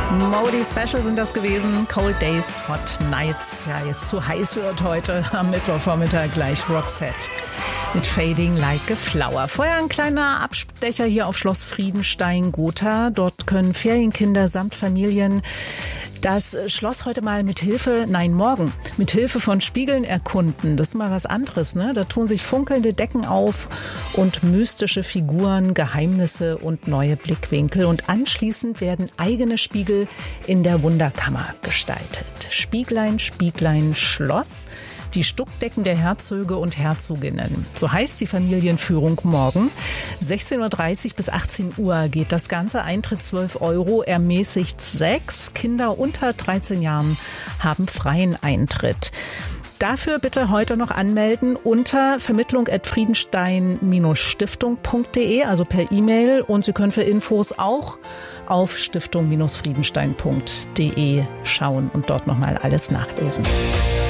Modi Special sind das gewesen. Cold Days, Hot Nights. Ja, jetzt zu heiß wird heute am Mittwochvormittag gleich Roxette mit Fading Like a Flower. Vorher ein kleiner Abstecher hier auf Schloss Friedenstein-Gotha. Dort können Ferienkinder samt Familien das Schloss heute mal morgen mit Hilfe von Spiegeln erkunden. Das ist mal was anderes, ne? Da tun sich funkelnde Decken auf und mystische Figuren, Geheimnisse und neue Blickwinkel. Und anschließend werden eigene Spiegel in der Wunderkammer gestaltet. Spieglein, Spieglein, Schloss. Die Stuckdecken der Herzöge und Herzoginnen. So heißt die Familienführung morgen. 16:30 bis 18 Uhr geht das Ganze. Eintritt 12 €, ermäßigt 6. Kinder unter 13 Jahren haben freien Eintritt. Dafür bitte heute noch anmelden unter vermittlung@friedenstein-stiftung.de, also per E-Mail. Und Sie können für Infos auch auf stiftung-friedenstein.de schauen und dort nochmal alles nachlesen.